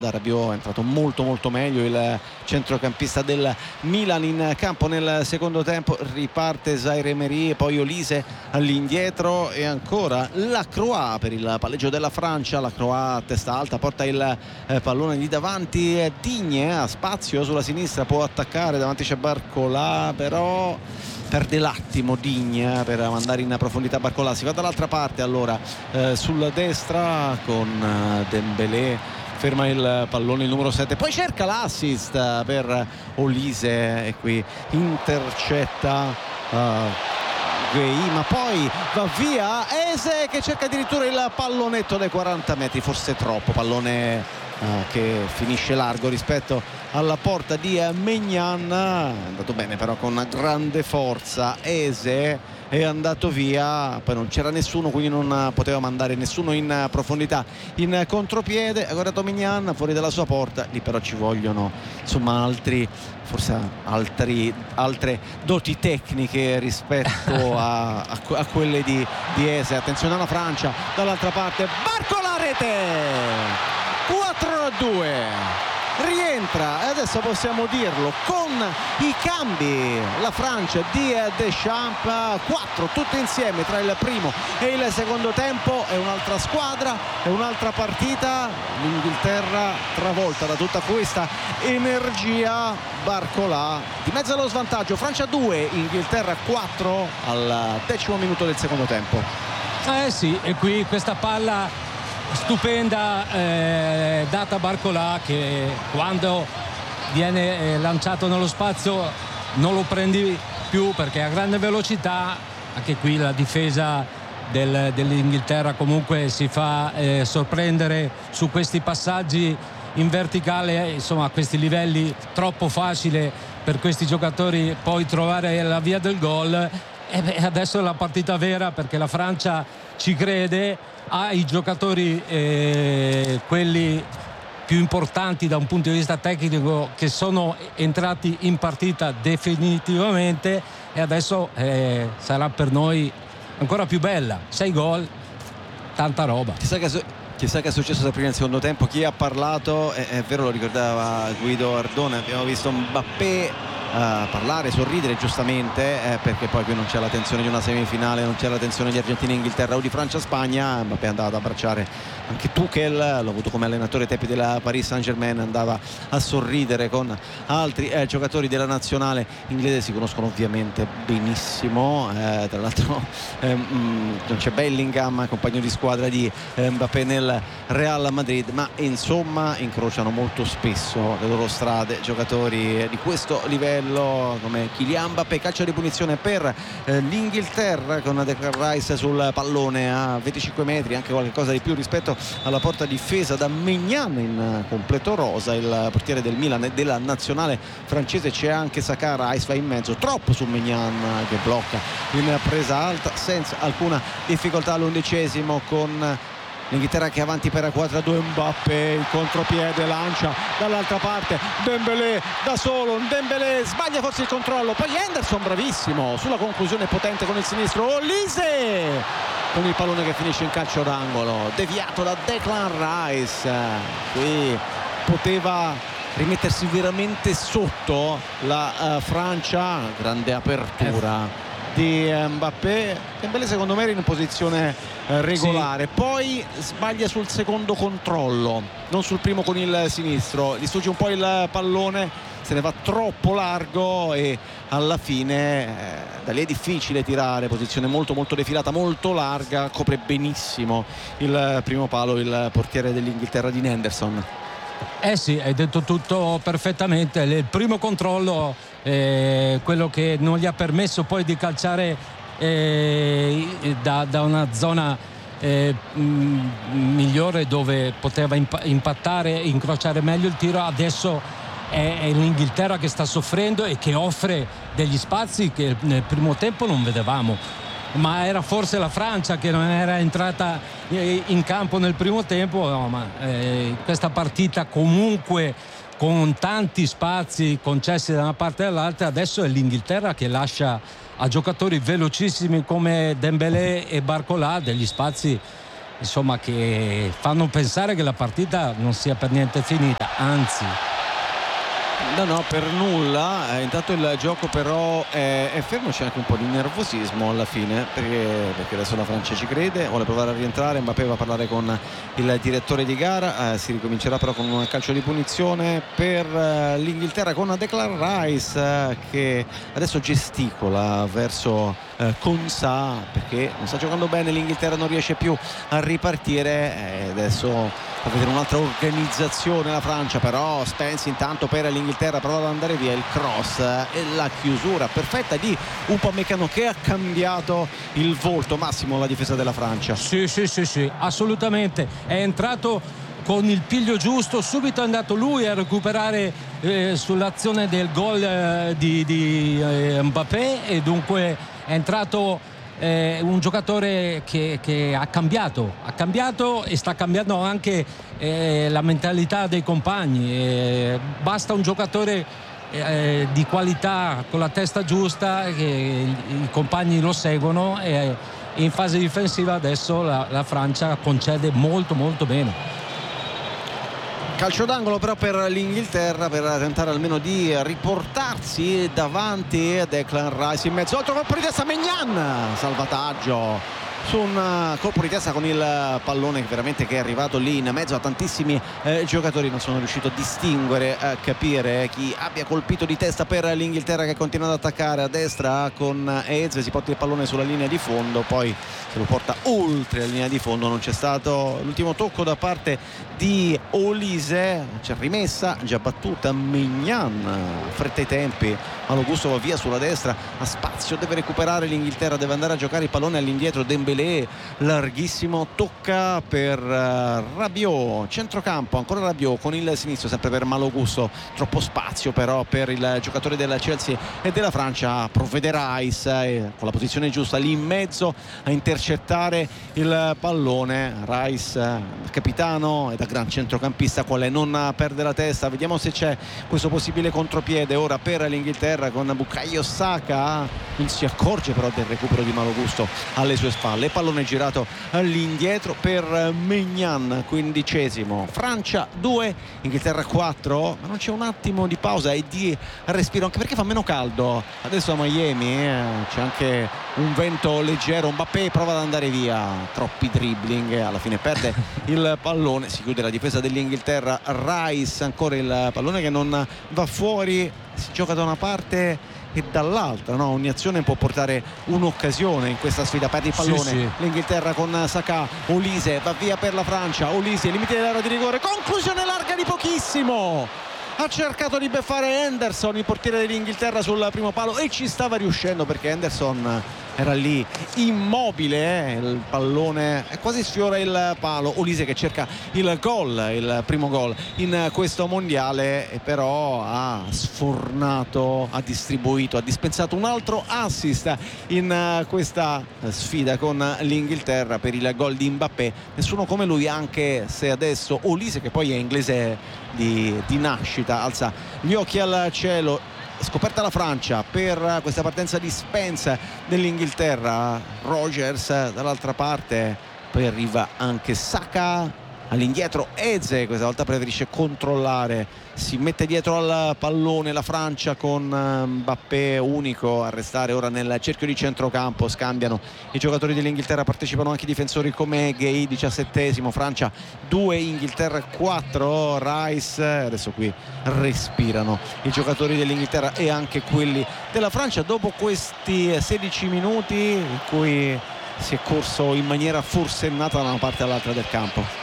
Rabiot è entrato molto molto meglio, il centrocampista del Milan in campo nel secondo tempo. Riparte Zaire Emery, poi Olise all'indietro e ancora Lacroix per il palleggio della Francia. Lacroix a testa alta porta il pallone di davanti, Digne ha spazio sulla sinistra, può attaccare, davanti c'è Barcola, però perde l'attimo Digne per mandare in profondità Barcola. Si va dall'altra parte allora sulla destra con Dembélé, ferma il pallone il numero 7, poi cerca l'assist per Olise e qui intercetta Gueye, ma poi va via Eze che cerca addirittura il pallonetto dai 40 metri, forse troppo, pallone che finisce largo rispetto alla porta di Maignan. È andato bene però con grande forza Eze, è andato via, poi non c'era nessuno, quindi non poteva mandare nessuno in profondità. In contropiede ha guardato Maignan fuori dalla sua porta, lì però ci vogliono insomma altre doti tecniche rispetto a quelle di Eze. Attenzione alla Francia, dall'altra parte Barcola, rete 4-2. Rientra, e adesso possiamo dirlo, con i cambi la Francia di Deschamps, 4 tutti insieme tra il primo e il secondo tempo. È un'altra squadra, è un'altra partita, l'Inghilterra travolta da tutta questa energia. Barcola di mezzo allo svantaggio, Francia 2, Inghilterra 4 al 10° minuto del secondo tempo. Sì, e qui questa palla stupenda data a Barcola, che quando viene lanciato nello spazio non lo prendi più perché a grande velocità. Anche qui la difesa dell'Inghilterra comunque si fa sorprendere su questi passaggi in verticale, insomma a questi livelli troppo facile per questi giocatori poi trovare la via del gol. E adesso è la partita vera, perché la Francia ci crede, ha i giocatori quelli più importanti da un punto di vista tecnico che sono entrati in partita definitivamente, e adesso sarà per noi ancora più bella. 6 gol, tanta roba. Chissà che è successo da prima e secondo tempo. Chi ha parlato è vero, lo ricordava Guido Ardone, abbiamo visto Mbappé parlare, sorridere giustamente, perché poi qui non c'è la tensione di una semifinale, non c'è la tensione di Argentina e Inghilterra o di Francia Spagna. Mbappé è andato ad abbracciare anche Tuchel, l'ho avuto come allenatore Tepi della Paris Saint-Germain, andava a sorridere con altri giocatori della nazionale inglese. Si conoscono ovviamente benissimo, tra l'altro non c'è Bellingham, compagno di squadra di Mbappé nel Real Madrid, ma insomma incrociano molto spesso le loro strade giocatori di questo livello come Kylian Mbappé. Calcio di punizione per l'Inghilterra con Declan Rice sul pallone a 25 metri, anche qualche cosa di più rispetto alla porta difesa da Maignan in completo rosa, il portiere del Milan e della nazionale francese. C'è anche Saka, Rice va in mezzo, troppo su Maignan che blocca in presa alta senza alcuna difficoltà all'11° con l'Inghilterra che è avanti per 4-2. Mbappé il contropiede, lancia dall'altra parte Dembélé da solo, Dembélé sbaglia forse il controllo, poi Henderson bravissimo sulla conclusione potente con il sinistro, Olise con il pallone che finisce in calcio d'angolo, deviato da Declan Rice. Qui poteva rimettersi veramente sotto la Francia, grande apertura di Mbappé. Dembélé secondo me era in posizione regolare, sì. Poi sbaglia sul secondo controllo, non sul primo con il sinistro, gli sfugge un po' il pallone, se ne va troppo largo e alla fine da lì è difficile tirare, posizione molto molto defilata, molto larga, copre benissimo il primo palo il portiere dell'Inghilterra di Henderson. Sì, hai detto tutto perfettamente. Il primo controllo, quello che non gli ha permesso poi di calciare da una zona migliore dove poteva impattare, incrociare meglio il tiro. Adesso è l'Inghilterra che sta soffrendo e che offre degli spazi che nel primo tempo non vedevamo, ma era forse la Francia che non era entrata in campo nel primo tempo. No, ma questa partita comunque con tanti spazi concessi da una parte e dall'altra, adesso è l'Inghilterra che lascia a giocatori velocissimi come Dembélé e Barcola degli spazi insomma, che fanno pensare che la partita non sia per niente finita, anzi. No, per nulla. Intanto il gioco però è fermo, c'è anche un po' di nervosismo alla fine perché adesso la Francia ci crede, vuole provare a rientrare. Mbappé va a parlare con il direttore di gara, si ricomincerà però con un calcio di punizione per l'Inghilterra con Declan Rice che adesso gesticola verso Konsa perché non sta giocando bene, l'Inghilterra non riesce più a ripartire, adesso a vedere un'altra organizzazione la Francia, però Spence intanto per l'Inghilterra prova ad andare via, il cross e la chiusura perfetta di Upamecano che ha cambiato il volto massimo alla difesa della Francia. Sì, assolutamente, è entrato con il piglio giusto, subito è andato lui a recuperare sull'azione del gol di Mbappé, e dunque è entrato un giocatore che ha cambiato e sta cambiando anche la mentalità dei compagni. Basta un giocatore di qualità con la testa giusta, che i compagni lo seguono, e in fase difensiva adesso la Francia concede molto bene. Calcio d'angolo però per l'Inghilterra per tentare almeno di riportarsi davanti. Declan Rice in mezzo, altro colpo di testa, Maignan, salvataggio su un colpo di testa con il pallone che è arrivato lì in mezzo a tantissimi giocatori. Non sono riuscito a distinguere, a capire chi abbia colpito di testa per l'Inghilterra, che continua ad attaccare a destra con Eze, si porta il pallone sulla linea di fondo, poi se lo porta oltre la linea di fondo. Non c'è stato l'ultimo tocco da parte di Olise, c'è rimessa già battuta. Maignan fretta i tempi, Malo Gusto va via sulla destra, ha spazio, deve recuperare l'Inghilterra, deve andare a giocare il pallone all'indietro. Dembélé larghissimo, tocca per Rabiot, centrocampo ancora Rabiot con il sinistro sempre per Malo Gusto, troppo spazio però per il giocatore del Chelsea e della Francia. Provvede Rice con la posizione giusta lì in mezzo a intercettare il pallone. Rice capitano e da gran centrocampista quale non perde la testa. Vediamo se c'è questo possibile contropiede ora per l'Inghilterra con Bukayo Saka, non si accorge però del recupero di Malo Gusto alle sue spalle. Pallone girato all'indietro per Maignan, 15esimo. Francia 2, Inghilterra 4, ma non c'è un attimo di pausa e di respiro, anche perché fa meno caldo adesso a Miami, c'è anche un vento leggero. Mbappé prova ad andare via, troppi dribbling, alla fine perde il pallone, si chiude la difesa dell'Inghilterra. Rice ancora il pallone che non va fuori, si gioca da una parte e dall'altra, no? Ogni azione può portare un'occasione in questa sfida. Perde il pallone, sì. L'Inghilterra con Saka, Olise va via per la Francia, Olise limite dell'area di rigore, conclusione larga di pochissimo. Ha cercato di beffare Henderson, il portiere dell'Inghilterra, sul primo palo, e ci stava riuscendo perché Henderson era lì immobile, il pallone quasi sfiora il palo. Olise che cerca il gol, il primo gol in questo mondiale, e però ha sfornato, ha distribuito, ha dispensato un altro assist in questa sfida con l'Inghilterra per il gol di Mbappé. Nessuno come lui, anche se adesso Olise, che poi è inglese di nascita, alza gli occhi al cielo. Scoperta la Francia per questa partenza di Spence dell'Inghilterra, Rogers dall'altra parte, poi arriva anche Saka, all'indietro Eze, questa volta preferisce controllare, si mette dietro al pallone la Francia con Mbappé unico a restare ora nel cerchio di centrocampo. Scambiano i giocatori dell'Inghilterra, partecipano anche i difensori come Gay, 17esimo. Francia 2, Inghilterra 4. Rice, adesso qui respirano i giocatori dell'Inghilterra e anche quelli della Francia dopo questi 16 minuti in cui si è corso in maniera forsennata da una parte all'altra del campo.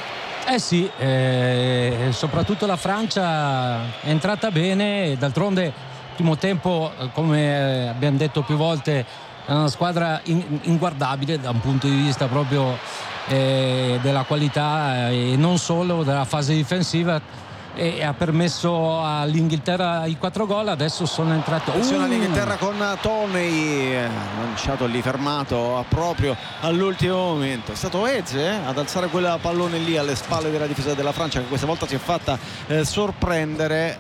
Sì, soprattutto la Francia è entrata bene, d'altronde primo tempo, come abbiamo detto più volte, è una squadra inguardabile da un punto di vista proprio della qualità e non solo della fase difensiva, e ha permesso all'Inghilterra i 4 gol. Adesso sono entrati all'Inghilterra con Toney, lanciato lì, fermato proprio all'ultimo momento. È stato Eze ad alzare quel pallone lì alle spalle della difesa della Francia, che questa volta si è fatta sorprendere.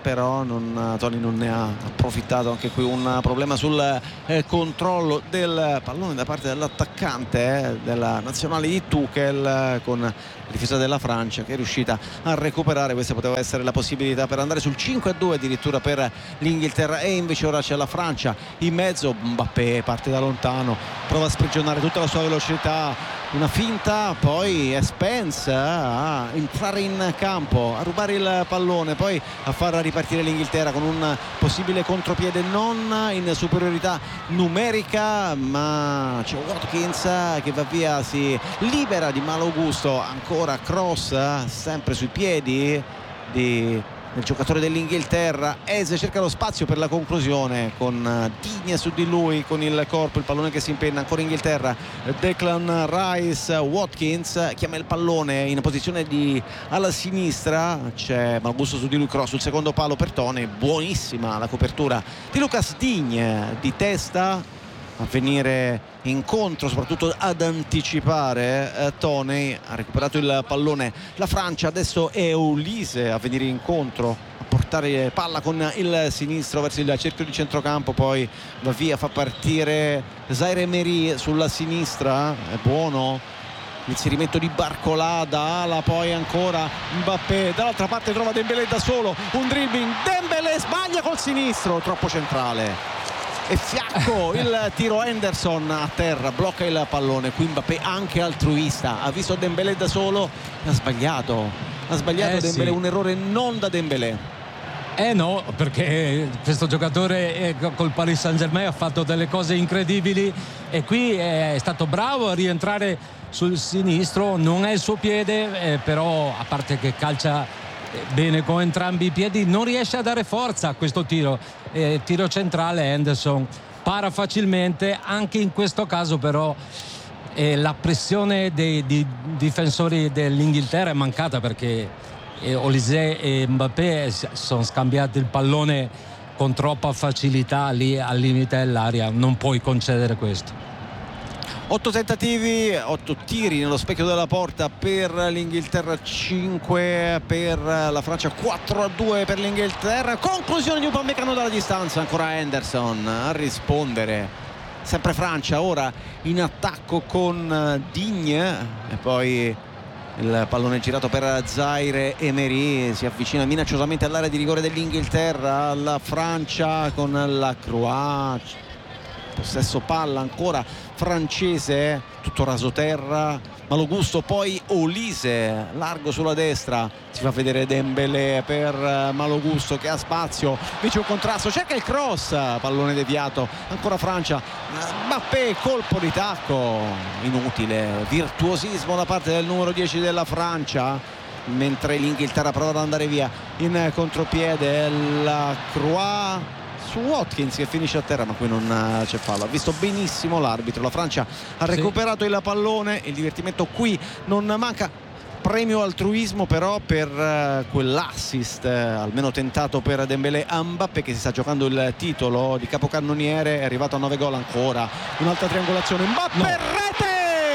però Toni non ne ha approfittato. Anche qui un problema sul controllo del pallone da parte dell'attaccante della nazionale di Tuchel, con la difesa della Francia che è riuscita a recuperare. Questa poteva essere la possibilità per andare sul 5-2 addirittura per l'Inghilterra, e invece ora c'è la Francia in mezzo. Mbappé parte da lontano, prova a sprigionare tutta la sua velocità, una finta, poi è Spence a entrare in campo, a rubare il pallone, poi a far ripartire l'Inghilterra con un possibile contropiede non in superiorità numerica, ma c'è Watkins che va via, si libera di Malo Gusto, ancora cross sempre sui piedi del giocatore dell'Inghilterra. Eze cerca lo spazio per la conclusione con Digne su di lui, con il corpo, il pallone che si impenna, ancora Inghilterra. Declan Rice, Watkins chiama il pallone in posizione alla sinistra, c'è Malgusto su di lui, cross sul secondo palo per Toni, buonissima la copertura di Lucas Digne di testa a venire incontro, soprattutto ad anticipare. Toni ha recuperato il pallone, la Francia adesso è Olise a venire incontro, a portare palla con il sinistro verso il cerchio di centrocampo, poi va via, fa partire Zaire Emery sulla sinistra, è buono l'inserimento di Barcola da ala, poi ancora Mbappé dall'altra parte, trova Dembélé da solo, un dribbling, Dembélé sbaglia col sinistro, troppo centrale e fiacco il tiro. Henderson a terra, blocca il pallone. Qui Mbappé anche altruista, ha visto Dembélé da solo e ha sbagliato Dembélé, sì. Un errore non da Dembélé. No, perché questo giocatore col Paris Saint-Germain ha fatto delle cose incredibili e qui è stato bravo a rientrare sul sinistro, non è il suo piede, però a parte che calcia bene con entrambi i piedi, non riesce a dare forza a questo tiro centrale. Henderson para facilmente, anche in questo caso però la pressione dei difensori dell'Inghilterra è mancata, perché Olise e Mbappé sono scambiati il pallone con troppa facilità lì al limite dell'area, non puoi concedere questo. 8 tentativi, 8 tiri nello specchio della porta per l'Inghilterra, 5 per la Francia, 4-2 per l'Inghilterra. Conclusione di Upamecano dalla distanza, ancora Henderson a rispondere. Sempre Francia ora in attacco con Digne e poi il pallone girato per Zaire Emery, si avvicina minacciosamente all'area di rigore dell'Inghilterra, la Francia con la Croix, possesso palla ancora francese, tutto rasoterra, Malo Gusto, poi Olise largo sulla destra, si fa vedere Dembélé per Malo Gusto che ha spazio, invece un contrasto, cerca il cross, pallone deviato, ancora Francia, Mbappé, colpo di tacco inutile, virtuosismo da parte del numero 10 della Francia, mentre l'Inghilterra prova ad andare via in contropiede. La Croix su Watkins che finisce a terra, ma qui non c'è fallo, ha visto benissimo l'arbitro. La Francia ha recuperato il pallone, il divertimento qui non manca. Premio altruismo però per quell'assist almeno tentato per Dembélé a Mbappé, che si sta giocando il titolo di capocannoniere, è arrivato a 9 gol. Ancora un'altra triangolazione, Mbappé, rete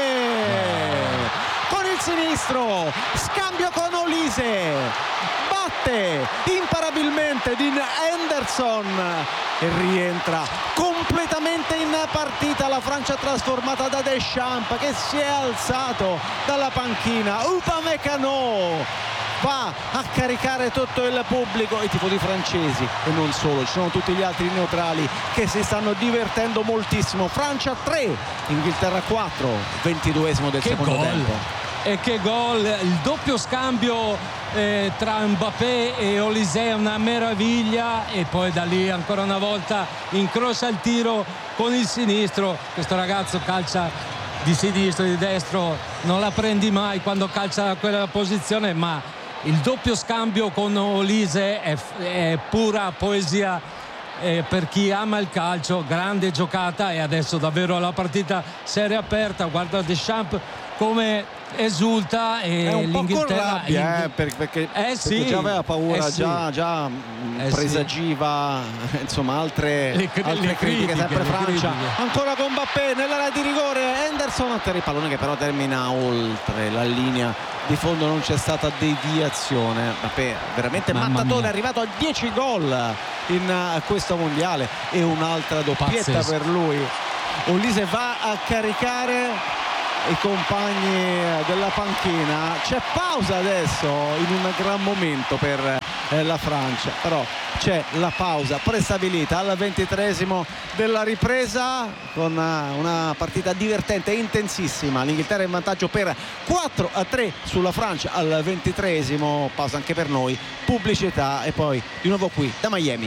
con il sinistro, scambio con Olise, batte imparabilmente di Henderson e rientra completamente in partita la Francia, trasformata da Deschamps, che si è alzato dalla panchina. Upamecano va a caricare tutto il pubblico, i tifosi francesi e non solo, ci sono tutti gli altri neutrali che si stanno divertendo moltissimo. Francia 3, Inghilterra 4, 22esimo del secondo tempo. E che gol, il doppio scambio tra Mbappé e Olise è una meraviglia, e poi da lì ancora una volta incrocia il tiro con il sinistro. Questo ragazzo calcia di sinistro, di destro, non la prendi mai quando calcia da quella posizione, ma il doppio scambio con Olise è pura poesia per chi ama il calcio, grande giocata, e adesso davvero la partita si è riaperta. Guarda Deschamps come esulta, e è un po' con l'Inghilterra rabbia, perché già aveva paura, già presagiva insomma altre critiche, sempre Francia. Ancora con Mbappé nell'area di rigore, Henderson atterra il pallone che però termina oltre la linea di fondo, non c'è stata deviazione. Mbappé veramente mattatore, è arrivato a 10 gol in questo mondiale e un'altra doppietta per lui. Olise va a caricare i compagni della panchina, c'è pausa adesso in un gran momento per la Francia, però c'è la pausa prestabilita al 23esimo della ripresa, con una partita divertente e intensissima. L'Inghilterra è in vantaggio per 4-3 sulla Francia al 23esimo, pausa anche per noi, pubblicità e poi di nuovo qui da Miami.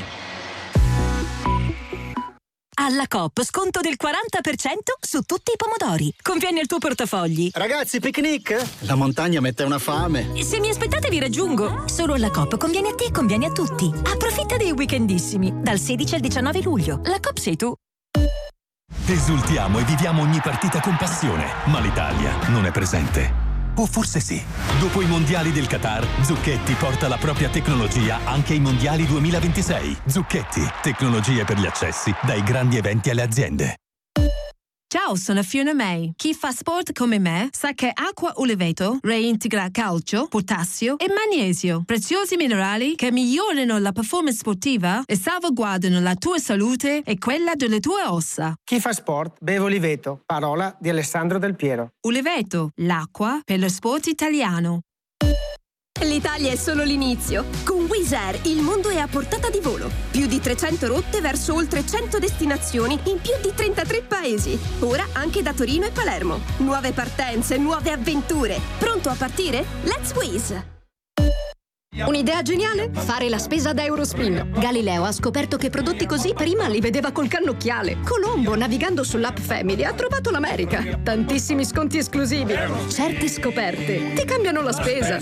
Alla Coop sconto del 40% su tutti i pomodori. Conviene al tuo portafogli. Ragazzi, picnic? La montagna mette una fame. Se mi aspettate vi raggiungo. Solo alla Coop conviene a te e conviene a tutti. Approfitta dei weekendissimi dal 16 al 19 luglio. La Coop sei tu. Esultiamo e viviamo ogni partita con passione, ma l'Italia non è presente. O forse sì. Dopo i mondiali del Qatar, Zucchetti porta la propria tecnologia anche ai mondiali 2026. Zucchetti, tecnologie per gli accessi dai grandi eventi alle aziende. Ciao, sono Fiona May. Chi fa sport come me sa che acqua Uliveto reintegra calcio, potassio e magnesio, preziosi minerali che migliorano la performance sportiva e salvaguardano la tua salute e quella delle tue ossa. Chi fa sport beve Uliveto, parola di Alessandro Del Piero. Uliveto, l'acqua per lo sport italiano. L'Italia è solo l'inizio. Con Wizz Air il mondo è a portata di volo. Più di 300 rotte verso oltre 100 destinazioni in più di 33 paesi. Ora anche da Torino e Palermo. Nuove partenze, nuove avventure. Pronto a partire? Let's Wizz! Un'idea geniale? Fare la spesa da Eurospin. Galileo ha scoperto che prodotti così prima li vedeva col cannocchiale. Colombo, navigando sull'app Family, ha trovato l'America. Tantissimi sconti esclusivi. Certe scoperte ti cambiano la spesa.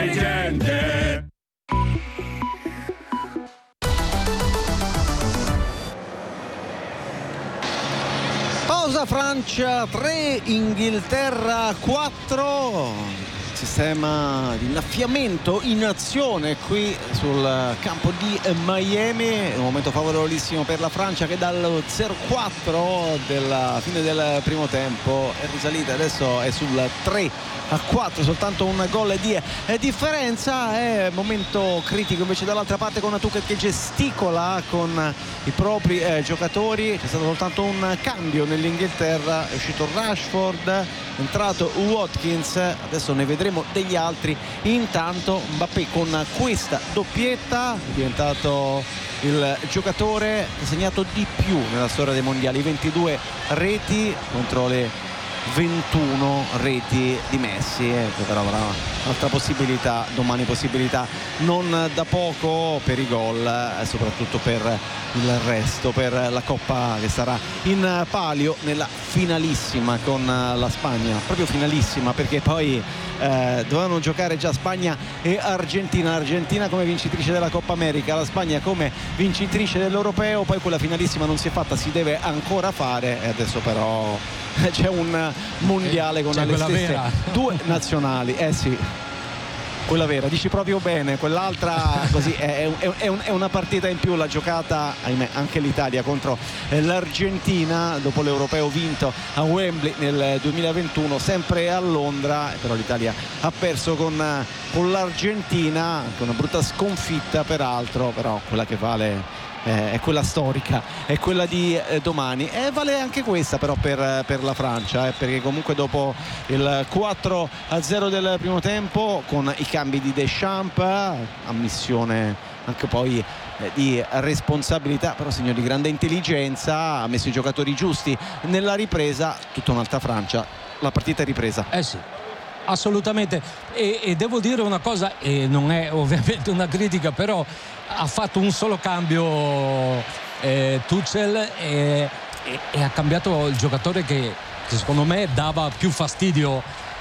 Pausa, Francia 3, Inghilterra 4. Sistema di innaffiamento in azione qui sul campo di Miami, un momento favorevolissimo per la Francia che dal 0-4 della fine del primo tempo è risalita, adesso è sul 3-4, soltanto un gol di differenza. È momento critico invece dall'altra parte, con Tuchel che gesticola con i propri giocatori. C'è stato soltanto un cambio nell'Inghilterra, è uscito Rashford, è entrato Watkins, adesso ne vedremo degli altri. Intanto Mbappé con questa doppietta è diventato il giocatore che ha segnato di più nella storia dei mondiali, 22 reti contro le 21 reti di Messi, però avrà un'altra possibilità domani, possibilità non da poco per i gol, soprattutto per il resto, per la Coppa che sarà in palio nella finalissima con la Spagna, proprio finalissima, perché poi dovevano giocare già Spagna e Argentina come vincitrice della Coppa America, la Spagna come vincitrice dell'Europeo, poi quella finalissima non si è fatta, si deve ancora fare, e adesso però c'è un mondiale con le stesse vera. Due nazionali, sì, quella vera, dici proprio bene, quell'altra così è una partita in più, la giocata, ahimè, anche l'Italia contro l'Argentina dopo l'Europeo vinto a Wembley nel 2021, sempre a Londra, però l'Italia ha perso con l'Argentina, con una brutta sconfitta peraltro, però quella che vale è quella storica, è quella di domani, e vale anche questa però per la Francia, perché comunque dopo il 4-0 del primo tempo, con i cambi di Deschamps, ammissione anche poi di responsabilità, però segno di grande intelligenza, ha messo i giocatori giusti nella ripresa, tutta un'altra Francia, la partita è ripresa. Sì, assolutamente, e devo dire una cosa, e non è ovviamente una critica, però ha fatto un solo cambio Tuchel e ha cambiato il giocatore che secondo me dava più fastidio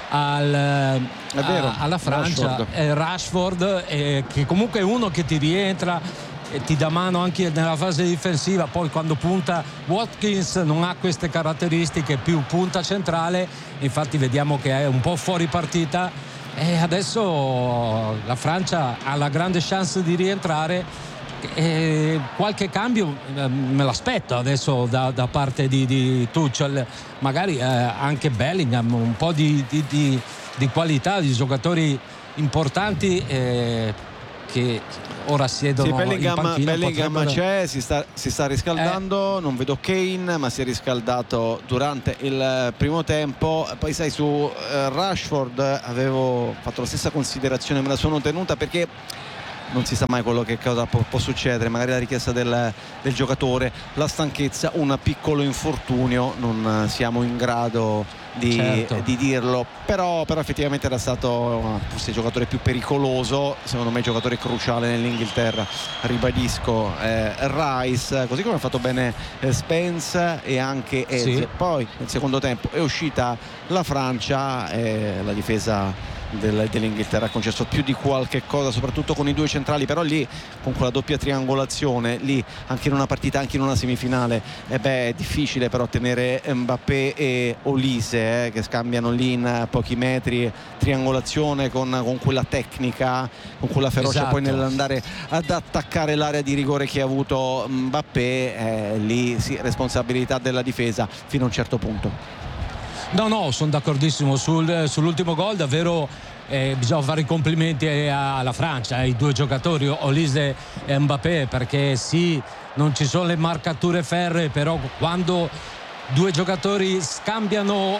alla Francia, Rashford, che comunque è uno che ti rientra, ti dà mano anche nella fase difensiva. Poi quando punta Watkins non ha queste caratteristiche, più punta centrale, infatti vediamo che è un po' fuori partita e adesso la Francia ha la grande chance di rientrare. Qualche cambio me l'aspetto adesso da parte di Tuchel, magari anche Bellingham, un po' di qualità, di giocatori importanti che ora siedono in panchina. Bellingham c'è, si sta riscaldando, non vedo Kane, ma si è riscaldato durante il primo tempo. Poi sai, su Rashford avevo fatto la stessa considerazione, me la sono tenuta perché non si sa mai quello che cosa può succedere, magari la richiesta del giocatore, la stanchezza, un piccolo infortunio, non siamo in grado di dirlo, però effettivamente era stato forse il giocatore più pericoloso, secondo me giocatore cruciale nell'Inghilterra, ribadisco, Rice, così come ha fatto bene Spence e anche Eze. Sì. Poi nel secondo tempo è uscita la Francia e la difesa dell'Inghilterra ha concesso più di qualche cosa, soprattutto con i due centrali, però lì con quella doppia triangolazione lì, anche in una partita, anche in una semifinale, è difficile però tenere Mbappé e Olise che scambiano lì in pochi metri, triangolazione con quella tecnica, con quella ferocia. Esatto. Poi nell'andare ad attaccare l'area di rigore che ha avuto Mbappé, lì sì, responsabilità della difesa fino a un certo punto. No, sono d'accordissimo sull'ultimo gol, davvero bisogna fare i complimenti alla Francia, ai due giocatori Olise e Mbappé, perché sì, non ci sono le marcature ferree, però quando due giocatori scambiano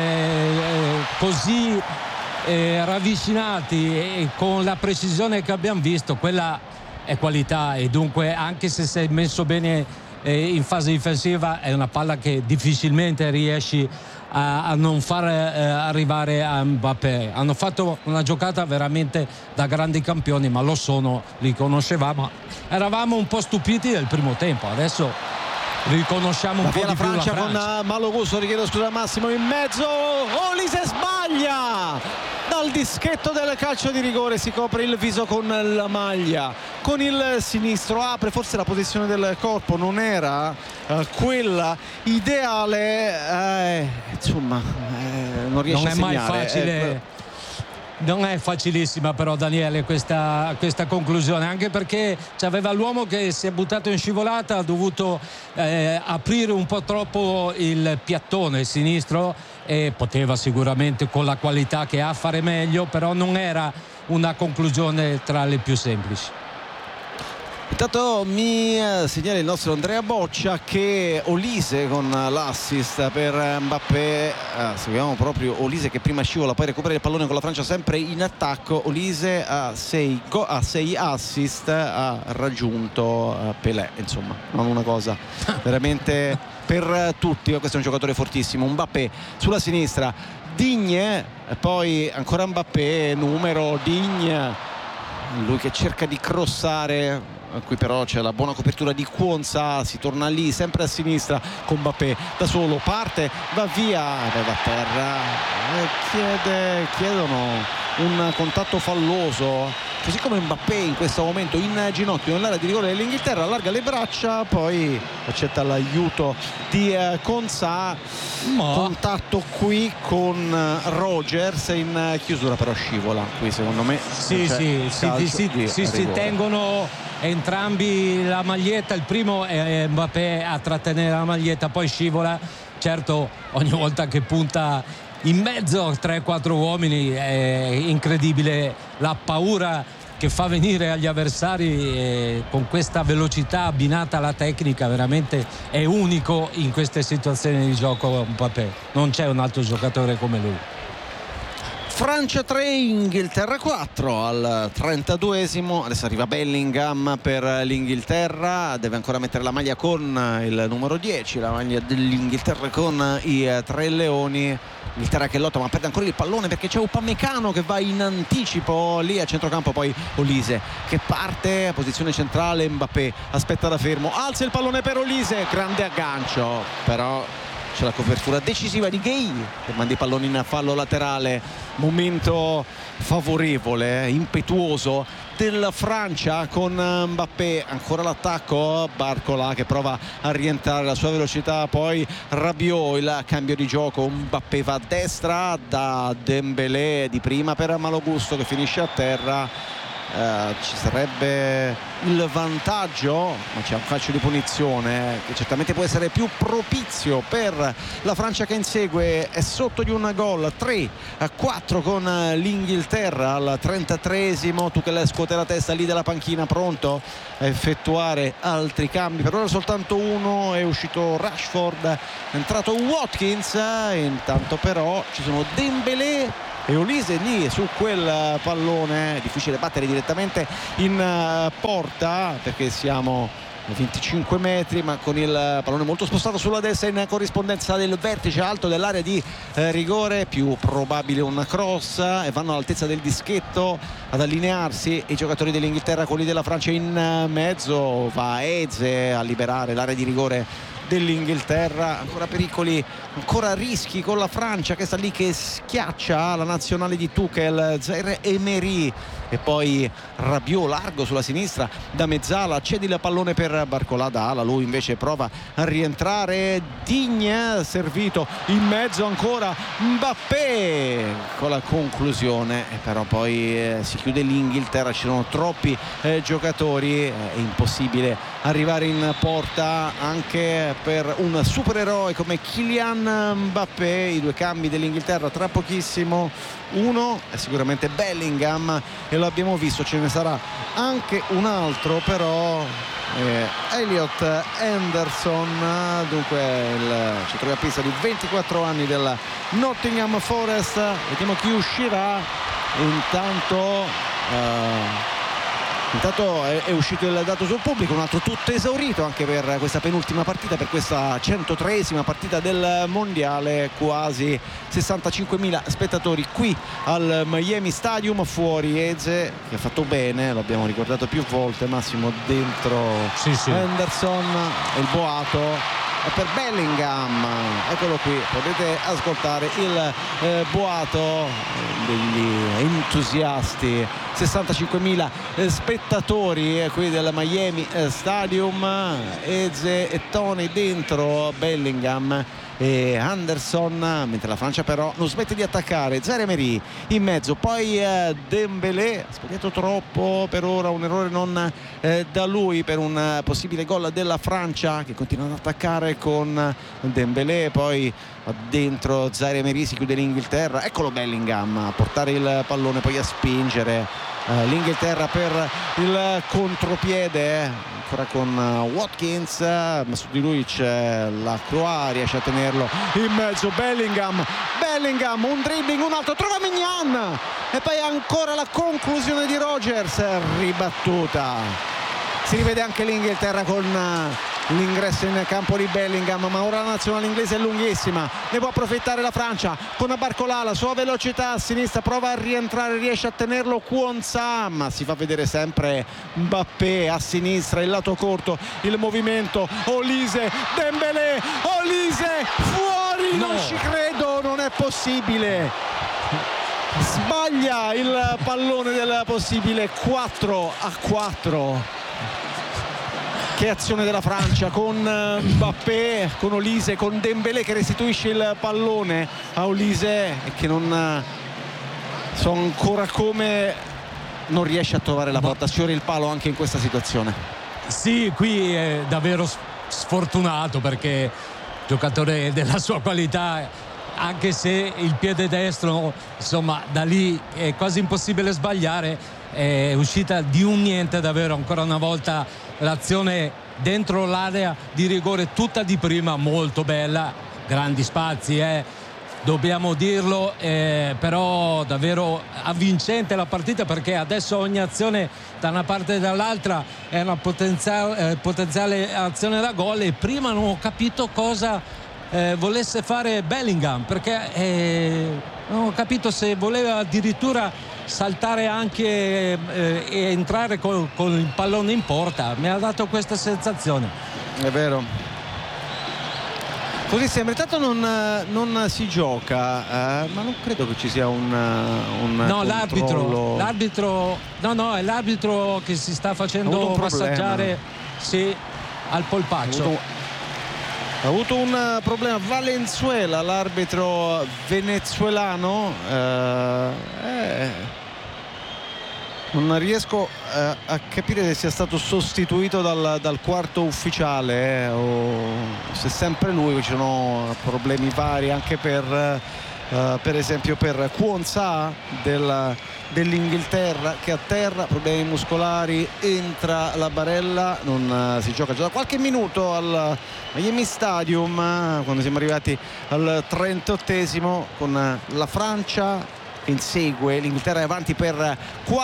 così ravvicinati e con la precisione che abbiamo visto, quella è qualità, e dunque anche se sei messo bene in fase difensiva è una palla che difficilmente riesci a non far arrivare a Mbappé. Hanno fatto una giocata veramente da grandi campioni, ma lo sono, li conoscevamo, eravamo un po' stupiti del primo tempo, adesso riconosciamo un po' di più la Francia. Con Malo Gusto, richiedo scusa Massimo, in mezzo Olise sbaglia dal dischetto del calcio di rigore, si copre il viso con la maglia, con il sinistro apre, forse la posizione del corpo non era quella ideale, insomma non riesce a segnare. Non è mai facile, non è facilissima però, Daniele, questa conclusione, anche perché c'aveva l'uomo che si è buttato in scivolata, ha dovuto aprire un po' troppo il piattone sinistro e poteva sicuramente con la qualità che ha fare meglio, però non era una conclusione tra le più semplici. Intanto mi segnala il nostro Andrea Boccia che Olise con l'assist per Mbappé, seguiamo proprio Olise che prima scivola, poi recupera il pallone con la Francia sempre in attacco. Olise ha 6 assist, ha raggiunto Pelé, insomma non una cosa veramente per tutti, questo è un giocatore fortissimo. Mbappé sulla sinistra, Digne, e poi ancora Mbappé, numero Digne, lui che cerca di crossare, qui però c'è la buona copertura di Quansah, si torna lì sempre a sinistra con Mbappé da solo, parte, va via, va a terra, chiedono un contatto falloso, così come Mbappé in questo momento in ginocchio nell'area di rigore dell'Inghilterra, allarga le braccia, poi accetta l'aiuto di Quansah, contatto qui con Rogers in chiusura, però scivola qui secondo me. Si tengono entrambi la maglietta, il primo è Mbappé a trattenere la maglietta, poi scivola. Certo, ogni volta che punta in mezzo a 3-4 uomini è incredibile la paura che fa venire agli avversari, con questa velocità abbinata alla tecnica veramente è unico in queste situazioni di gioco Mbappé, non c'è un altro giocatore come lui. Francia 3, Inghilterra 4 al 32esimo. Adesso arriva Bellingham per l'Inghilterra, deve ancora mettere la maglia con il numero 10, la maglia dell'Inghilterra con i tre leoni. Inghilterra che lotta ma perde ancora il pallone perché c'è Upamecano che va in anticipo lì a centrocampo, poi Olise che parte a posizione centrale, Mbappé aspetta da fermo, alza il pallone per Olise, grande aggancio, però c'è la copertura decisiva di Gay che manda i palloni in fallo laterale. Momento favorevole, impetuoso della Francia con Mbappé, ancora l'attacco, Barcola che prova a rientrare, la sua velocità, poi Rabiot, il cambio di gioco, Mbappé va a destra da Dembélé di prima per Malogusto che finisce a terra. Ci sarebbe il vantaggio, ma c'è un calcio di punizione che certamente può essere più propizio per la Francia che insegue, è sotto di un gol, 3-4 con l'Inghilterra al 33esimo. Tuchel scuote la testa lì dalla panchina, pronto a effettuare altri cambi, per ora soltanto uno, è uscito Rashford, è entrato Watkins, intanto però ci sono Dembélé e Olise lì su quel pallone. È difficile battere direttamente in porta perché siamo a 25 metri, ma con il pallone molto spostato sulla destra in corrispondenza del vertice alto dell'area di rigore, più probabile un cross, e vanno all'altezza del dischetto ad allinearsi i giocatori dell'Inghilterra, quelli della Francia in mezzo. Va Eze a liberare l'area di rigore dell'Inghilterra, ancora pericoli, ancora rischi con la Francia che sta lì che schiaccia la nazionale di Tuchel. Zaire Emery e poi Rabiot largo sulla sinistra da mezzala, cede il pallone per Barcola da ala, lui invece prova a rientrare, Digne servito in mezzo, ancora Mbappé con la conclusione, e però poi si chiude l'Inghilterra, ci sono troppi giocatori, è impossibile arrivare in porta anche per un supereroe come Kylian Mbappé. I due cambi dell'Inghilterra tra pochissimo, uno è sicuramente Bellingham e lo abbiamo visto, ce ne sarà anche un altro però, Elliot Henderson, dunque il centrocampista di 24 anni del Nottingham Forest. Vediamo chi uscirà. Intanto è uscito il dato sul pubblico, un altro tutto esaurito anche per questa penultima partita, per questa 103esima partita del mondiale. Quasi 65.000 spettatori qui al Miami Stadium, fuori Eze che ha fatto bene, l'abbiamo ricordato più volte, Massimo, dentro sì. Henderson, e il boato è per Bellingham, eccolo qui, potete ascoltare il boato degli entusiasti. 65.000 spettatori qui del Miami Stadium, Eze e Tony dentro, Bellingham e Henderson, mentre la Francia però non smette di attaccare. Zaire Emery in mezzo, poi Dembélé ha sbagliato troppo per ora, un errore non da lui per un possibile gol della Francia che continua ad attaccare con Dembélé, poi dentro Zaire Emery, si chiude l'Inghilterra, eccolo Bellingham a portare il pallone, poi a spingere l'Inghilterra per il contropiede, ancora con Watkins, ma su di lui c'è Lacroix, riesce a tenerlo in mezzo. Bellingham, un dribbling, un altro, trova Mignan e poi ancora la conclusione di Rodgers, ribattuta. Si rivede anche l'Inghilterra con l'ingresso in campo di Bellingham, ma ora la nazionale inglese è lunghissima, ne può approfittare la Francia con Barcola, la sua velocità a sinistra, prova a rientrare, riesce a tenerlo Quansah, ma si fa vedere sempre Mbappé a sinistra, il lato corto, il movimento, Olise, Dembélé, Olise fuori, no. Non ci credo, non è possibile, sbaglia il pallone del possibile 4-4. Che azione della Francia con Mbappé, con Olise, con Dembélé che restituisce il pallone a Olise e che non so ancora come non riesce a trovare la porta, sfiora il palo anche in questa situazione. Sì, qui è davvero sfortunato perché giocatore della sua qualità, anche se il piede destro, insomma, da lì è quasi impossibile sbagliare, è uscita di un niente davvero ancora una volta l'azione dentro l'area di rigore, tutta di prima, molto bella, grandi spazi, dobbiamo dirlo, però davvero avvincente la partita, perché adesso ogni azione da una parte e dall'altra è una potenziale azione da gol, e prima non ho capito cosa volesse fare Bellingham, perché non ho capito se voleva addirittura saltare anche e entrare con il pallone in porta. Mi ha dato questa sensazione. È vero, Così sembra, intanto non si gioca, ma non credo che ci sia un no, controllo. l'arbitro è l'arbitro che si sta facendo massaggiare al polpaccio. Ha avuto un problema Valenzuela, l'arbitro venezuelano. Non riesco a capire se sia stato sostituito dal quarto ufficiale o se sempre lui. Ci sono problemi vari anche per esempio per Quansah dell'Inghilterra, che a terra, problemi muscolari, entra la Barella. Non si gioca già da qualche minuto al Miami Stadium, quando siamo arrivati al 38esimo, con la Francia insegue, l'Inghilterra è avanti per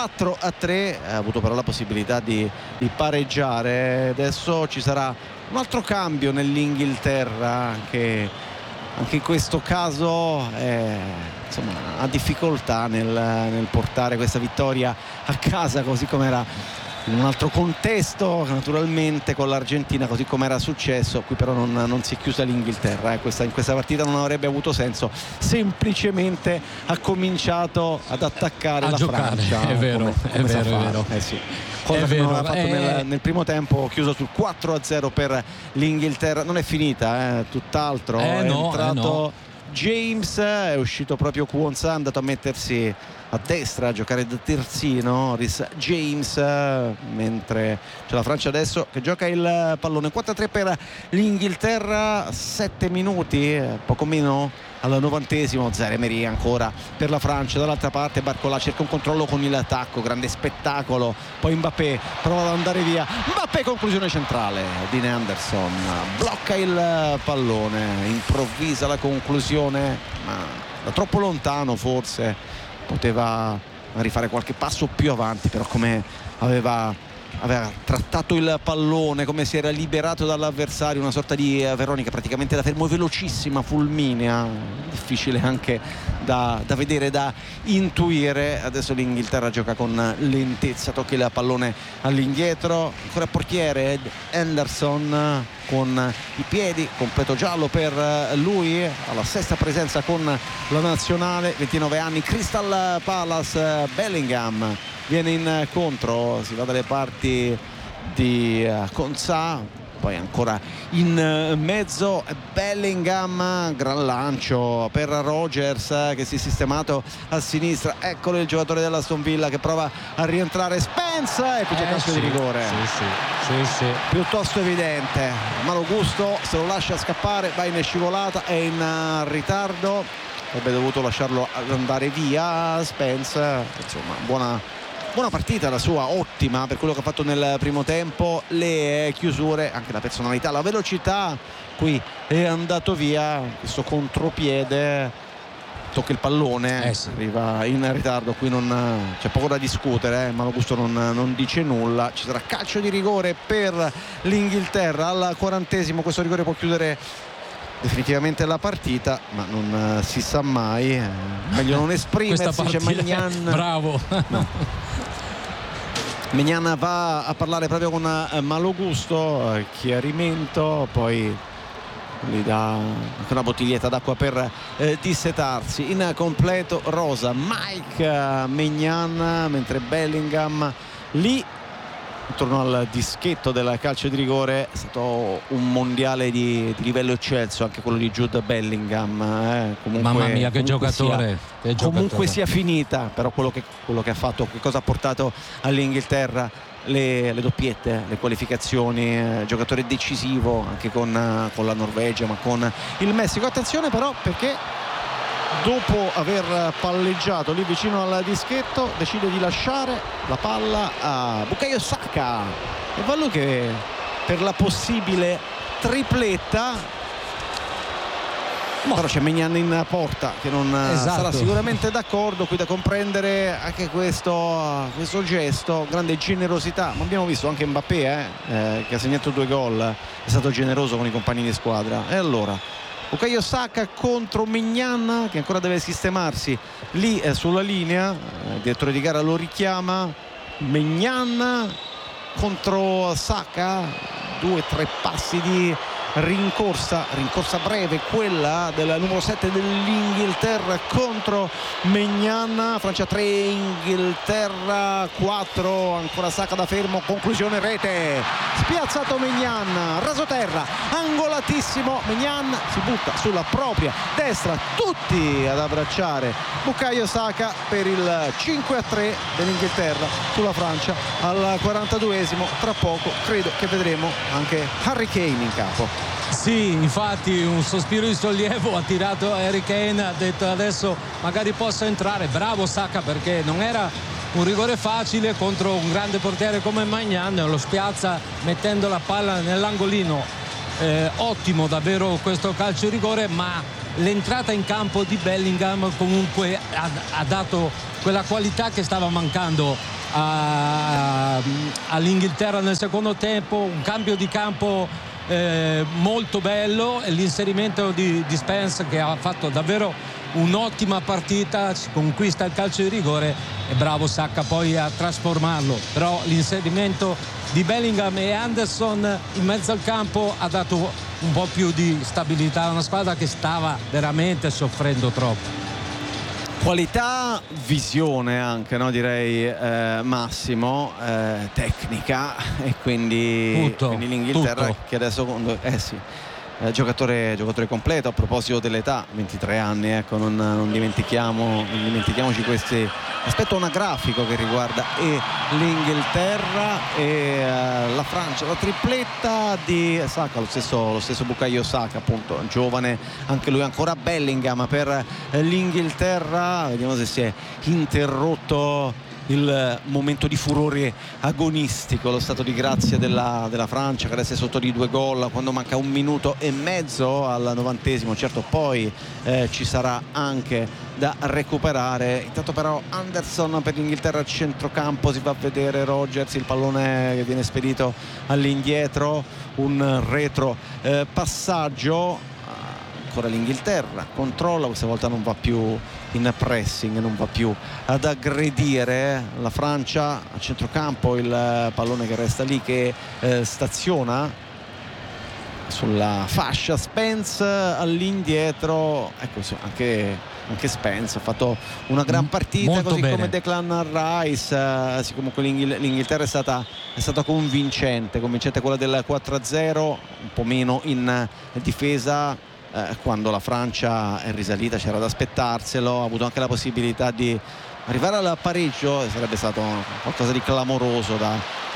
4-3, ha avuto però la possibilità di pareggiare. Adesso ci sarà un altro cambio nell'Inghilterra, anche in questo caso insomma, ha difficoltà nel portare questa vittoria a casa, così come era in un altro contesto, naturalmente con l'Argentina, così come era successo. Qui però non si è chiusa l'Inghilterra, in questa partita non avrebbe avuto senso, semplicemente ha cominciato ad attaccare a la giocare. Francia, è vero. Sì. Cosa che non aveva fatto nel primo tempo, chiuso sul 4-0 per l'Inghilterra. Non è finita, tutt'altro. È entrato James, è uscito proprio Quansah, è andato a mettersi a destra a giocare da terzino Rhys James, mentre c'è la Francia adesso che gioca il pallone. 4-3 per l'Inghilterra, 7 minuti, poco meno al 90esimo. Zaire-Emery ancora per la Francia. Dall'altra parte Barcola cerca un controllo con il tacco, grande spettacolo, poi Mbappé prova ad andare via, Mbappé, conclusione centrale, Dean Henderson blocca il pallone, improvvisa la conclusione, ma da troppo lontano, forse poteva rifare qualche passo più avanti, però come aveva trattato il pallone, come si era liberato dall'avversario, una sorta di Veronica praticamente da fermo, velocissima, fulminea, difficile anche da vedere, da intuire. Adesso l'Inghilterra gioca con lentezza, tocca il pallone all'indietro, ancora portiere Henderson con i piedi, completo giallo per lui, alla sesta presenza con la nazionale, 29 anni, Crystal Palace. Bellingham viene incontro, si va dalle parti di Quansah, poi ancora in mezzo Bellingham, gran lancio per Rogers che si è sistemato a sinistra. Eccolo il giocatore dell'Aston Villa che prova a rientrare, Spence, e qui c'è calcio di rigore. Sì. Piuttosto evidente, Malo Gusto se lo lascia scappare, va in scivolata, è in ritardo, avrebbe dovuto lasciarlo andare via Spence. Insomma, buona partita la sua, ottima per quello che ha fatto nel primo tempo, le chiusure, anche la personalità, la velocità. Qui è andato via, questo contropiede, tocca il pallone, arriva in ritardo, qui c'è poco da discutere, Malo Gusto non dice nulla. Ci sarà calcio di rigore per l'Inghilterra al 40esimo, questo rigore può chiudere definitivamente la partita, ma non si sa mai, meglio non esprimersi. C'è Maignan, bravo. No. Maignan va a parlare proprio con Malo Gusto, chiarimento, poi gli dà anche una bottiglietta d'acqua per dissetarsi. In completo rosa Mike Maignan, mentre Bellingham lì intorno al dischetto del calcio di rigore. È stato un mondiale di livello eccelso anche quello di Jude Bellingham, comunque, mamma mia, che giocatore, comunque sia finita, però quello che ha fatto, che cosa ha portato all'Inghilterra, le doppiette, le qualificazioni, giocatore decisivo anche con la Norvegia, ma con il Messico. Attenzione però, perché dopo aver palleggiato lì vicino al dischetto decide di lasciare la palla a Bukayo Saka, e va lui che per la possibile tripletta, però c'è Maignan in porta che non sarà sicuramente d'accordo. Qui da comprendere anche questo gesto, grande generosità, ma abbiamo visto anche Mbappé che ha segnato 2 gol, è stato generoso con i compagni di squadra. E allora Bukayo Saka contro Maignan, che ancora deve sistemarsi lì sulla linea, il direttore di gara lo richiama. Maignan contro Saka, 2-3 passi di rincorsa breve, quella del numero 7 dell'Inghilterra contro Maignan. Francia 3, Inghilterra 4, ancora Saka da fermo, conclusione rete, spiazzato Maignan, rasoterra, angolatissimo. Maignan si butta sulla propria destra, tutti ad abbracciare Bukayo Saka per il 5-3 dell'Inghilterra sulla Francia al 42esimo. Tra poco credo che vedremo anche Harry Kane in campo. Sì, infatti un sospiro di sollievo ha tirato Harry Kane, ha detto adesso magari possa entrare. Bravo Saka, perché non era un rigore facile contro un grande portiere come Maignan, lo spiazza mettendo la palla nell'angolino. Ottimo davvero questo calcio di rigore, ma l'entrata in campo di Bellingham comunque ha dato quella qualità che stava mancando all'Inghilterra nel secondo tempo. Un cambio di campo molto bello, e l'inserimento di Spence, che ha fatto davvero un'ottima partita, conquista il calcio di rigore, e bravo Saka poi a trasformarlo. Però l'inserimento di Bellingham e Anderson in mezzo al campo ha dato un po' più di stabilità a una squadra che stava veramente soffrendo troppo. Qualità, visione anche, no? Direi Massimo, tecnica, e quindi l'Inghilterra tutto. Che adesso giocatore completo. A proposito dell'età, 23 anni, ecco, non dimentichiamoci questi. Aspetto una grafico che riguarda l'Inghilterra e la Francia, la tripletta di Saka, lo stesso Bukayo Saka, appunto, giovane anche lui, ancora Bellingham per l'Inghilterra. Vediamo se si è interrotto il momento di furore agonistico, lo stato di grazia della Francia, che adesso è sotto di 2 gol quando manca 1 minuto e mezzo al 90esimo. Certo, poi ci sarà anche da recuperare. Intanto però Anderson per l'Inghilterra a centrocampo, si va a vedere Rodgers, il pallone che viene spedito all'indietro, un retro passaggio. Ancora l'Inghilterra controlla, questa volta non va più in pressing, non va più ad aggredire la Francia a centrocampo, il pallone che resta lì, che staziona sulla fascia. Spence all'indietro, ecco, anche Spence ha fatto una gran partita, molto così bene. Come Declan Rice. Sì, comunque l'Inghilterra è stata convincente quella del 4-0, un po' meno in difesa. Quando la Francia è risalita c'era da aspettarselo, ha avuto anche la possibilità di arrivare al pareggio, sarebbe stato qualcosa di clamoroso, da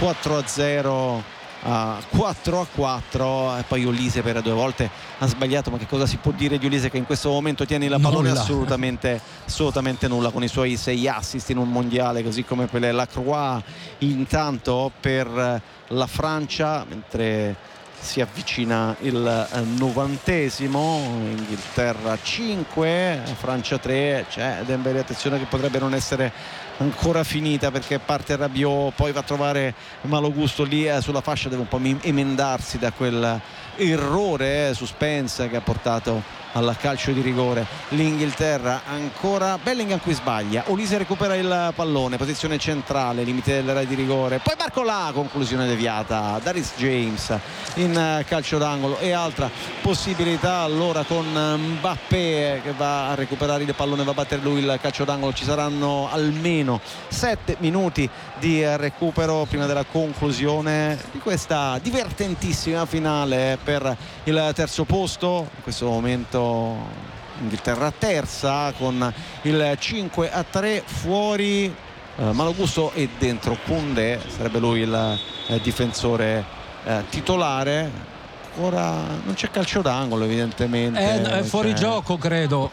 4-0 a 4-4, e poi Olise per 2 volte ha sbagliato. Ma che cosa si può dire di Olise, che in questo momento tiene il pallone? Assolutamente nulla, con i suoi 6 assist in un mondiale, così come per Lacroix. Intanto per la Francia, mentre si avvicina il 90esimo, Inghilterra 5, Francia 3, c'è Dembélé, attenzione che potrebbe non essere ancora finita, perché parte Rabiot, poi va a trovare Malo Gusto lì sulla fascia, deve un po' emendarsi da quel errore su Spence che ha portato al calcio di rigore. L'Inghilterra ancora, Bellingham qui sbaglia, Olise recupera il pallone, posizione centrale, limite dell'area di rigore, poi Barcola, conclusione deviata da Reece James in calcio d'angolo. E altra possibilità allora con Mbappé che va a recuperare il pallone, va a battere lui il calcio d'angolo. Ci saranno almeno 7 minuti di recupero prima della conclusione di questa divertentissima finale per il terzo posto. In questo momento Inghilterra terza con il 5-3, fuori Malo Gusto e dentro Koundé, sarebbe lui il difensore titolare. Ora non c'è calcio d'angolo evidentemente, è fuori gioco, credo.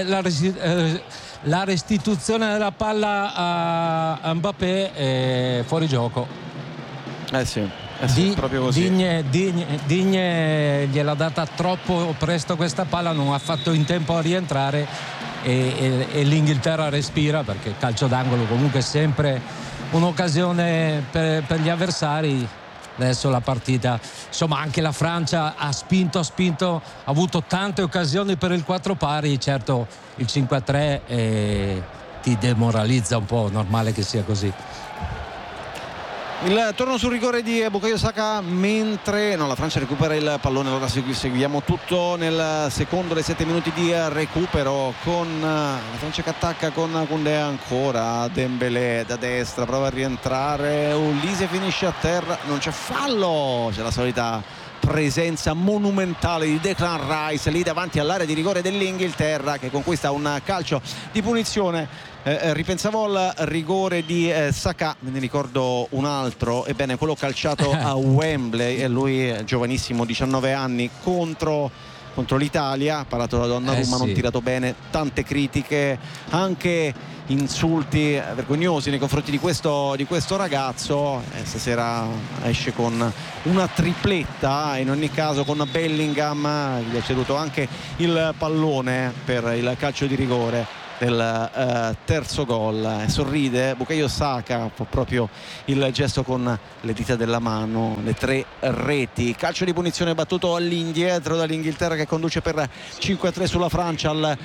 La restituzione della palla a Mbappé è fuori gioco. Sì, proprio così. Digne gliel'ha data troppo presto questa palla, non ha fatto in tempo a rientrare, e l'Inghilterra respira, perché il calcio d'angolo comunque è sempre un'occasione per gli avversari. Adesso la partita, insomma, anche la Francia ha spinto, ha avuto tante occasioni per il 4 pari. Certo, il 5-3 ti demoralizza un po', normale che sia così. Il torno sul rigore di Bukayo Saka, mentre la Francia recupera il pallone. Allora seguiamo tutto nel secondo dei 7 minuti di recupero, con la Francia che attacca con Koundé, ancora Dembélé da destra, prova a rientrare, Olise finisce a terra, non c'è fallo, c'è la solita presenza monumentale di Declan Rice lì davanti all'area di rigore dell'Inghilterra, che conquista un calcio di punizione. Ripensavo al rigore di Saka, me ne ricordo un altro, ebbene quello calciato a Wembley, e lui giovanissimo, 19 anni, contro l'Italia, parlato da Donnarumma, non tirato bene, tante critiche, anche insulti vergognosi nei confronti di questo ragazzo. Stasera esce con una tripletta, in ogni caso con Bellingham, gli ha ceduto anche il pallone per il calcio di rigore del terzo gol. Sorride Bukayo Saka, proprio il gesto con le dita della mano, le 3 reti. Calcio di punizione battuto all'indietro dall'Inghilterra, che conduce per 5-3 sulla Francia al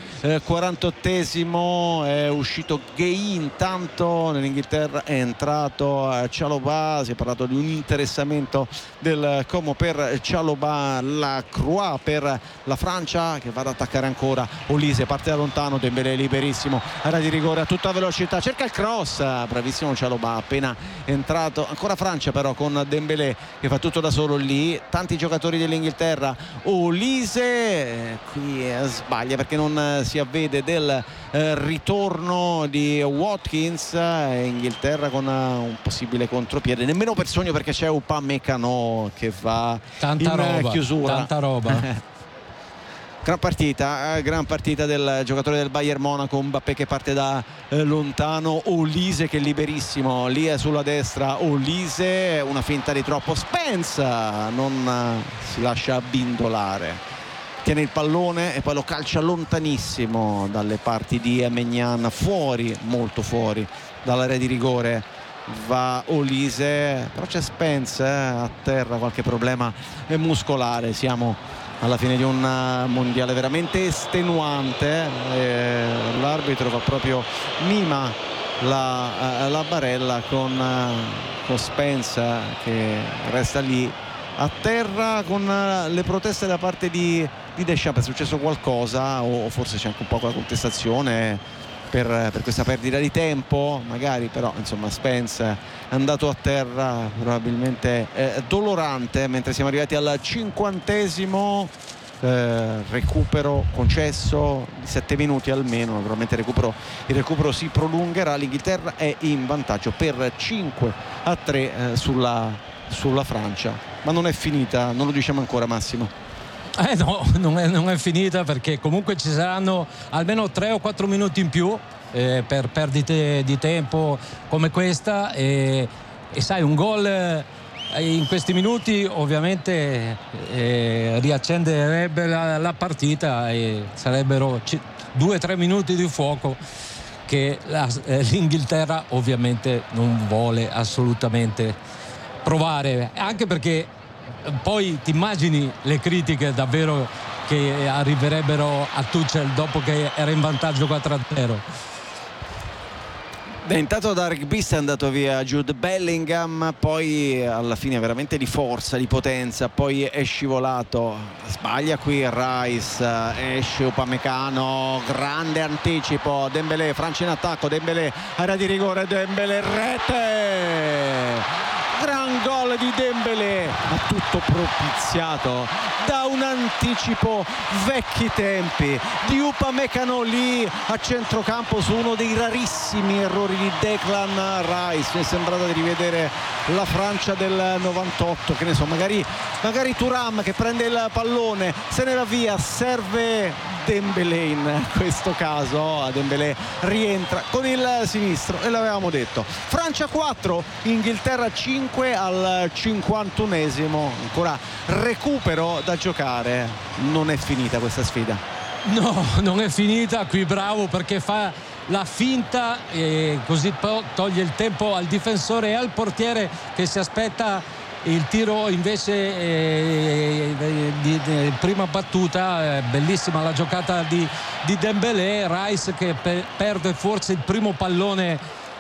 48esimo. È uscito Gueye, intanto nell'Inghilterra è entrato Chalobah. Si è parlato di un interessamento del Como per Chalobah. La Croix per la Francia, che va ad attaccare ancora. Olise parte da lontano, Dembélé libero, area di rigore a tutta velocità, cerca il cross, bravissimo Chalobah, appena entrato. Ancora Francia però con Dembélé che fa tutto da solo lì, tanti giocatori dell'Inghilterra. Olise qui sbaglia perché non si avvede del ritorno di Watkins. Inghilterra con un possibile contropiede, nemmeno per sogno, perché c'è Upamecano che va in chiusura. Tanta roba. Gran partita del giocatore del Bayern Monaco, Mbappé che parte da lontano, Olise che è liberissimo, lì è sulla destra Olise, una finta di troppo, Spence non si lascia abbindolare, tiene il pallone e poi lo calcia lontanissimo dalle parti di Maignan, fuori, molto fuori dall'area di rigore. Va Olise, però c'è Spence a terra, qualche problema muscolare. Siamo alla fine di un mondiale veramente estenuante, l'arbitro fa proprio mima la barella con Spence che resta lì a terra con le proteste da parte di Deschamps. È successo qualcosa, o forse c'è anche un po' la contestazione per questa perdita di tempo magari, però insomma Spence è andato a terra, probabilmente dolorante, mentre siamo arrivati al 50esimo. Recupero concesso di 7 minuti almeno, naturalmente il recupero si prolungherà. L'Inghilterra è in vantaggio per 5-3 sulla Francia, ma non è finita, non lo diciamo ancora, Massimo. No, non è finita, perché comunque ci saranno almeno 3 o 4 minuti in più per perdite di tempo come questa, e sai, un gol in questi minuti ovviamente riaccenderebbe la partita, e sarebbero 2-3 minuti di fuoco che l'Inghilterra ovviamente non vuole assolutamente provare, anche perché poi ti immagini le critiche davvero che arriverebbero a Tuchel dopo che era in vantaggio 4-0. Intanto da rugbista è andato via Jude Bellingham, poi alla fine veramente di forza, di potenza, poi è scivolato, sbaglia qui Rice, esce Upamecano, grande anticipo, Dembélé, Francia in attacco, Dembélé, area di rigore, Dembélé, rete! Gran gol di Dembélé, ma tutto propiziato da un anticipo vecchi tempi di Upamecano lì a centrocampo su uno dei rarissimi errori di Declan Rice. Mi è sembrato di rivedere la Francia del 98, che ne so, magari Thuram che prende il pallone, se ne va via, serve Dembélé in questo caso. Dembélé rientra con il sinistro e l'avevamo detto. Francia 4, Inghilterra 5 al 51esimo, ancora recupero da giocare. Non è finita questa sfida. No, non è finita. Qui bravo perché fa la finta e così toglie il tempo al difensore e al portiere, che si aspetta il tiro invece di prima battuta. Bellissima la giocata di Dembélé. Rice che perde forse il primo pallone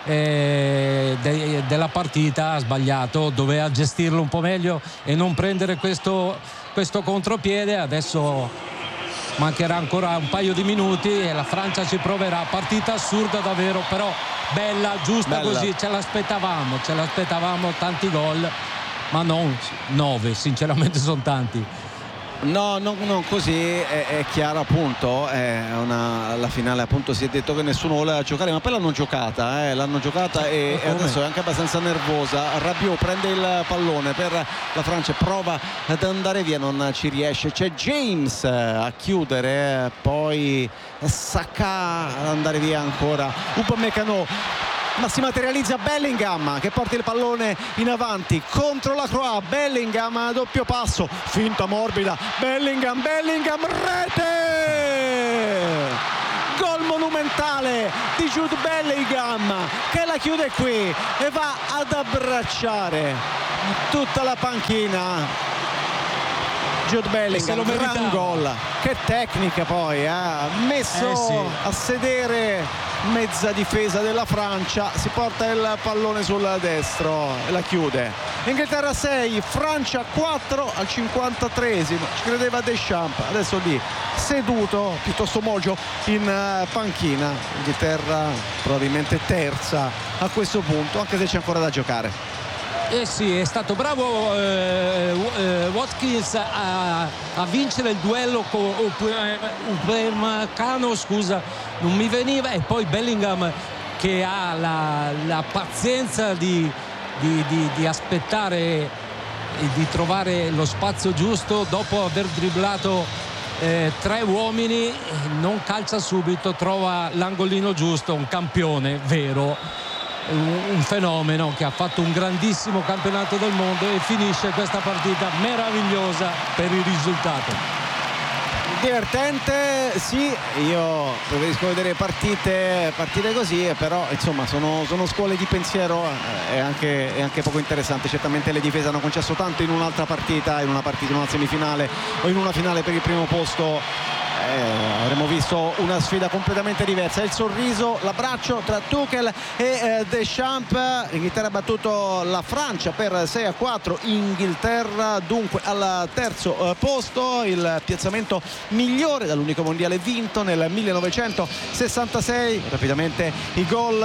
della partita ha sbagliato, doveva gestirlo un po' meglio e non prendere questo contropiede. Adesso mancherà ancora un paio di minuti e la Francia ci proverà. Partita assurda davvero, però bella, giusta, bella. Così ce l'aspettavamo, tanti gol, ma non 9, sinceramente sono tanti. No, non così, è chiaro appunto, la finale appunto si è detto che nessuno voleva giocare, ma poi l'hanno giocata e adesso è anche abbastanza nervosa. Rabiot prende il pallone per la Francia, prova ad andare via, non ci riesce, c'è James a chiudere, poi Saka ad andare via ancora, Upamecano, ma si materializza Bellingham che porta il pallone in avanti contro la Croà. Bellingham, doppio passo, finta morbida, Bellingham, rete, gol monumentale di Jude Bellingham che la chiude qui e va ad abbracciare tutta la panchina. Jude Bellingham, gran gol, che tecnica poi, ha messo a sedere mezza difesa della Francia, si porta il pallone sul destro e la chiude. Inghilterra 6, Francia 4 al 53esimo, ci credeva Deschamps, adesso lì seduto, piuttosto mogio in panchina. Inghilterra probabilmente terza a questo punto, anche se c'è ancora da giocare. Sì, è stato bravo Watkins a vincere il duello con Upamecano, scusa, non mi veniva, e poi Bellingham che ha la pazienza di aspettare e di trovare lo spazio giusto dopo aver dribblato 3 uomini, non calcia subito, trova l'angolino giusto, un campione vero, un fenomeno che ha fatto un grandissimo campionato del mondo e finisce questa partita meravigliosa per il risultato. Divertente, sì, io preferisco vedere partite così, però insomma sono scuole di pensiero, è anche poco interessante. Certamente le difese hanno concesso tanto in un'altra partita, in una semifinale o in una finale per il primo posto. Avremmo visto una sfida completamente diversa. Il sorriso, l'abbraccio tra Tuchel e Deschamps. Inghilterra ha battuto la Francia per 6-4. Inghilterra dunque al terzo posto, il piazzamento migliore dall'unico mondiale vinto nel 1966. Rapidamente i gol: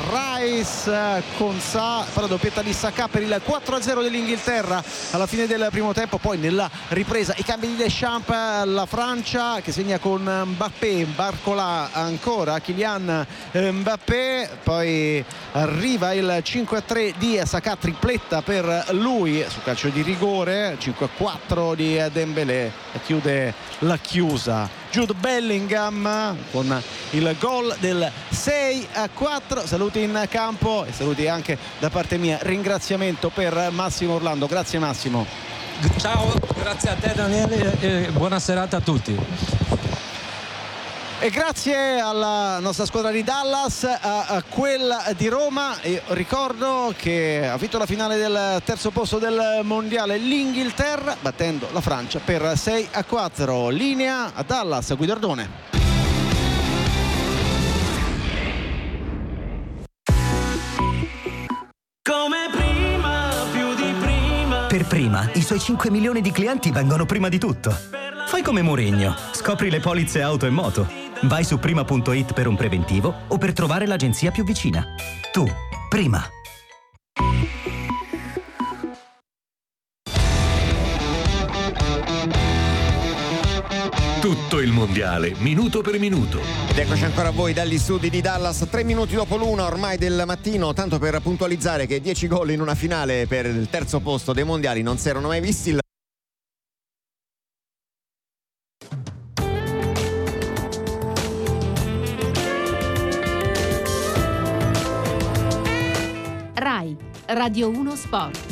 Rice con poi la doppietta di Saka per il 4-0 dell'Inghilterra alla fine del primo tempo. Poi nella ripresa i cambi di Deschamps, la Francia che segna con Mbappé, Barcola ancora, Kylian Mbappé, poi arriva il 5-3 di Saka, tripletta per lui su calcio di rigore, 5-4 di Dembélé, chiude la chiusa Jude Bellingham con il gol del 6-4. Saluti in campo e saluti anche da parte mia, ringraziamento per Massimo Orlando. Grazie Massimo. Ciao, grazie a te Daniele e buona serata a tutti. E grazie alla nostra squadra di Dallas, a quella di Roma. Io ricordo che ha vinto la finale del terzo posto del mondiale l'Inghilterra, battendo la Francia per 6-4. Linea a Dallas, Guido Ardone. Come prima, più di prima. Per Prima, i suoi 5 milioni di clienti vengono prima di tutto. Fai come Mourinho, scopri le polizze auto e moto. Vai su prima.it per un preventivo o per trovare l'agenzia più vicina. Tu, Prima. Tutto il mondiale, minuto per minuto. Ed eccoci ancora a voi dagli studi di Dallas, 3 minuti dopo l'una ormai del mattino, tanto per puntualizzare che 10 gol in una finale per il terzo posto dei mondiali non si erano mai visti. RAI, Radio 1 Sport.